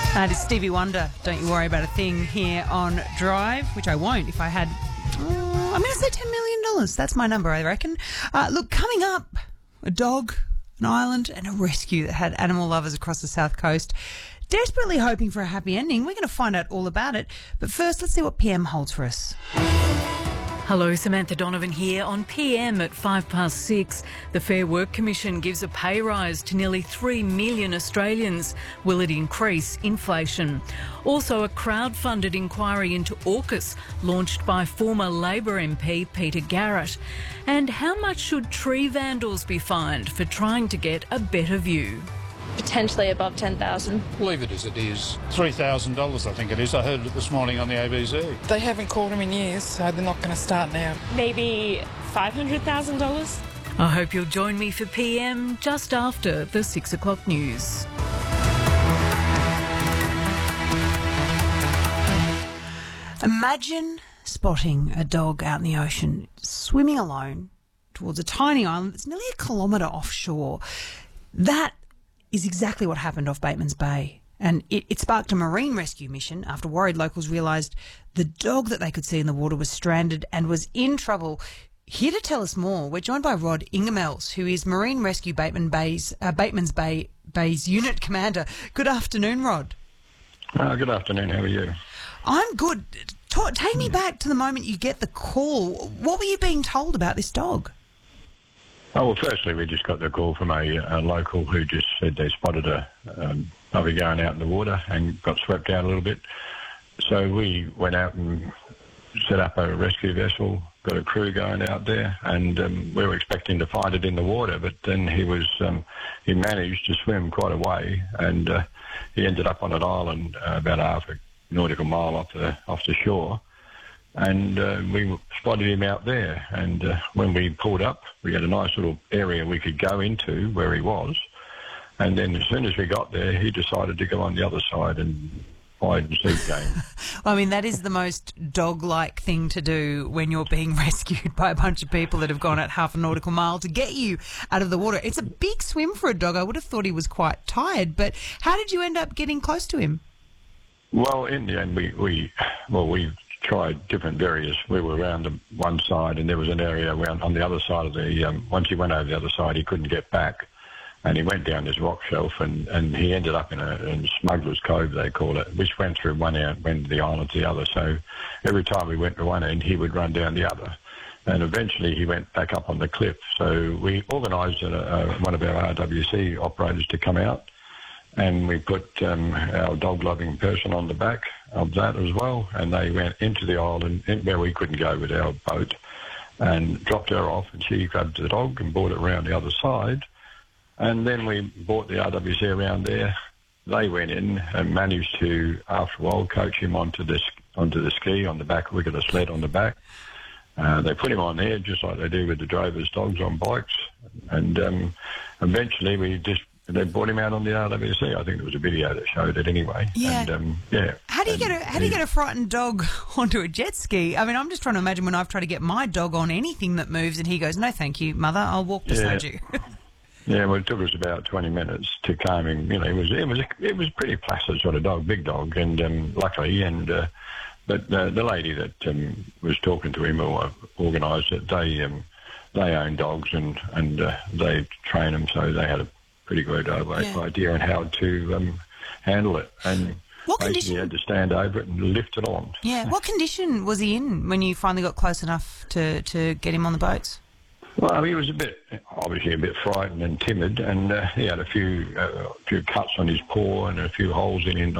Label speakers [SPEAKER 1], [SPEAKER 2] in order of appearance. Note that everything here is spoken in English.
[SPEAKER 1] That is Stevie Wonder, Don't You Worry About a Thing, here on Drive, which I won't if I had, I'm going to say $10 million. That's my number, I reckon. Look, coming up, a dog, an island and a rescue that had animal lovers across the South Coast desperately hoping for a happy ending. We're going to find out all about it. But first, let's see what PM holds for us.
[SPEAKER 2] Hello, Samantha Donovan here on PM at 6:05. The Fair Work Commission gives a pay rise to nearly 3 million Australians. Will it increase inflation? Also, a crowd-funded inquiry into AUKUS launched by former Labor MP Peter Garrett. And how much should tree vandals be fined for trying to get a better view?
[SPEAKER 3] Potentially above 10,000.
[SPEAKER 4] Leave it as it is. $3,000 I think it is. I heard it this morning on the ABC.
[SPEAKER 5] They haven't called him in years, so they're not going to start now.
[SPEAKER 3] Maybe $500,000?
[SPEAKER 2] I hope you'll join me for PM just after the 6 o'clock news.
[SPEAKER 1] Imagine spotting a dog out in the ocean, swimming alone towards a tiny island that's nearly a kilometre offshore. That is exactly what happened off Batemans Bay. And it sparked a marine rescue mission after worried locals realised the dog that they could see in the water was stranded and was in trouble. Here to tell us more, we're joined by Rod Ingemels, who is Marine Rescue Batemans Bay's unit commander. Good afternoon, Rod.
[SPEAKER 6] Good afternoon. How are you?
[SPEAKER 1] I'm good. Take me back to the moment you get the call. What were you being told about this dog?
[SPEAKER 6] Oh, well, firstly, we just got the call from a local who just said they spotted a puppy going out in the water and got swept out a little bit. So we went out and set up a rescue vessel, got a crew going out there, and we were expecting to find it in the water, but then he managed to swim quite a way, and he ended up on an island about half a nautical mile off the shore. And we spotted him out there, and when we pulled up, we had a nice little area we could go into where he was, and then as soon as we got there, he decided to go on the other side and hide and seek game.
[SPEAKER 1] I mean, that is the most dog-like thing to do when you're being rescued by a bunch of people that have gone at half a nautical mile to get you out of the water. It's a big swim for a dog. I would have thought he was quite tired, but how did you end up getting close to him?
[SPEAKER 6] Well, in the end, we tried different various. We were around one side, and there was an area around on the other side of the. Once he went over the other side, he couldn't get back, and he went down this rock shelf, and he ended up in Smuggler's Cove, they call it, which went through one end, went to the island to the other. So every time we went to one end, he would run down the other, and eventually he went back up on the cliff. So we organised one of our RWC operators to come out. And we put our dog-loving person on the back of that as well, and they went into the island where we couldn't go with our boat and dropped her off, and she grabbed the dog and brought it around the other side. And then we brought the RWC around there. They went in and managed to, after a while, coach him onto the ski on the back. We got a sled on the back. They put him on there just like they do with the drovers' dogs on bikes. And eventually they brought him out on the RWC. I think there was a video that showed it anyway.
[SPEAKER 1] Yeah.
[SPEAKER 6] And, yeah.
[SPEAKER 1] How do you get a frightened dog onto a jet ski? I mean, I'm just trying to imagine when I've tried to get my dog on anything that moves, and he goes, "No, thank you, mother. I'll walk beside you."
[SPEAKER 6] Yeah, well, it took us about 20 minutes to calm him. You know, it was pretty placid sort of dog, big dog, and luckily, but the lady that was talking to him or organised it, they own dogs and they train them, so they had a pretty good idea on how to handle it, and basically had to stand over it and lift it on.
[SPEAKER 1] Yeah. What condition was he in when you finally got close enough to get him on the boats?
[SPEAKER 6] Well, he was obviously a bit frightened and timid, and he had a few cuts on his paw and a few holes in